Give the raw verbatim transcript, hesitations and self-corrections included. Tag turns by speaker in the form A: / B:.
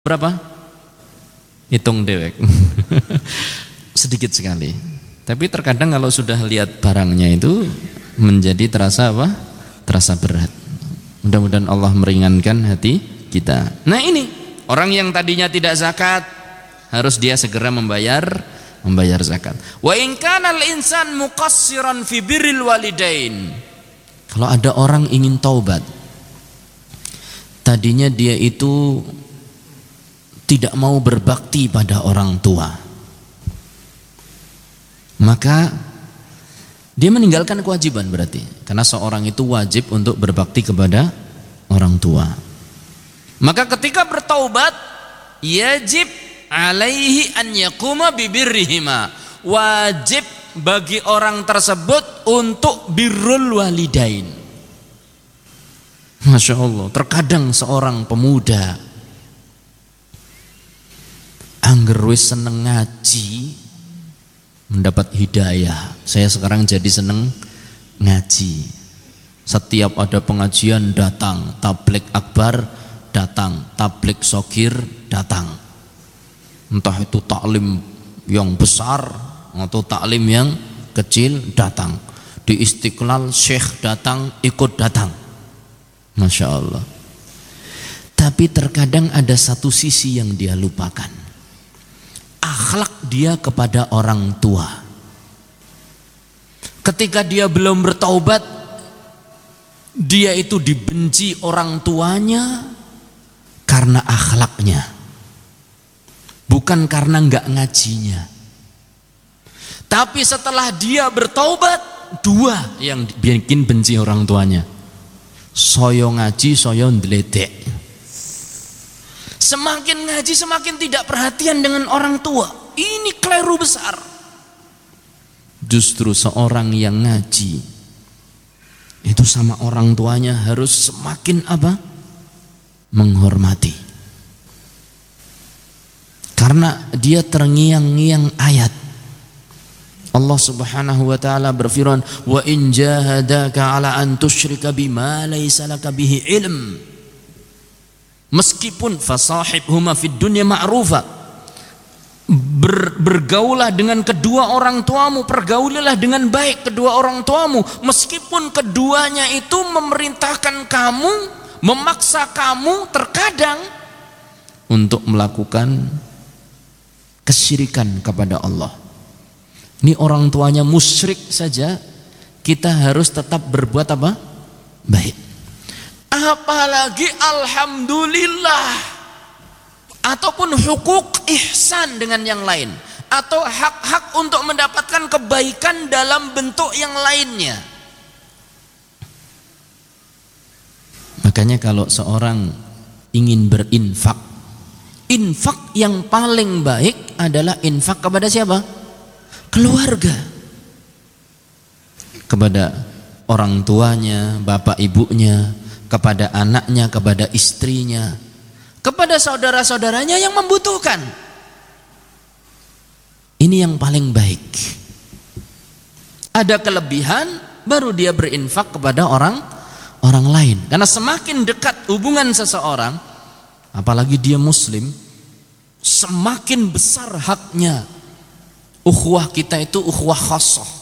A: Berapa? Hitung dewek. Sedikit sekali. Tapi terkadang kalau sudah lihat barangnya itu menjadi terasa apa? Terasa berat. Mudah-mudahan Allah meringankan hati kita. Nah ini, orang yang tadinya tidak zakat harus dia segera membayar membayar zakat. Wa in kana al-insan muqassiran fi birril walidain. Kalau ada orang ingin taubat, tadinya dia itu tidak mau berbakti pada orang tua, maka dia meninggalkan kewajiban berarti, karena seorang itu wajib untuk berbakti kepada orang tua. Maka ketika bertaubat, yajib alaihi an yaquma bibirrihima, wajib bagi orang tersebut untuk birrul walidain. Masya Allah, terkadang seorang pemuda angger wis seneng ngaji, mendapat hidayah. Saya sekarang jadi seneng ngaji. Setiap ada pengajian datang, tablik akbar datang, tablik sogir datang. Entah itu taklim yang besar atau taklim yang kecil datang. Di Istiqlal syekh datang, ikut datang. Masya Allah. Tapi terkadang ada satu sisi yang dia lupakan, akhlak dia kepada orang tua. Ketika dia belum bertaubat, dia itu dibenci orang tuanya karena akhlaknya, bukan karena enggak ngajinya. Tapi setelah dia bertaubat, dua yang bikin benci orang tuanya. Soyo ngaji, soyo ndledek. Semakin ngaji semakin tidak perhatian dengan orang tua. Ini keliru besar. Justru seorang yang ngaji itu sama orang tuanya harus semakin apa? Menghormati. Karena dia terngiang-ngiang ayat. Allah Subhanahu wa taala berfirman, "Wa in jahadaka 'ala an tusyrika bima laysa laka bihi ilm." Meskipun fasahibhuma fid dunya ma'rufa, Ber, bergaulah dengan kedua orang tuamu, pergaulilah dengan baik kedua orang tuamu, meskipun keduanya itu memerintahkan kamu, memaksa kamu terkadang untuk melakukan kesyirikan kepada Allah. Ini orang tuanya musyrik saja, kita harus tetap berbuat apa? Baik. Apalagi alhamdulillah, ataupun hukuk ihsan dengan yang lain, atau hak-hak untuk mendapatkan kebaikan dalam bentuk yang lainnya. Makanya kalau seorang ingin berinfak, infak yang paling baik adalah infak kepada siapa? Keluarga. Kepada orang tuanya, bapak ibunya, kepada anaknya, kepada istrinya, kepada saudara-saudaranya yang membutuhkan. Ini yang paling baik. Ada kelebihan baru dia berinfak kepada orang orang lain. Karena semakin dekat hubungan seseorang, apalagi dia muslim, semakin besar haknya. Ukhuwah kita itu ukhuwah khassah.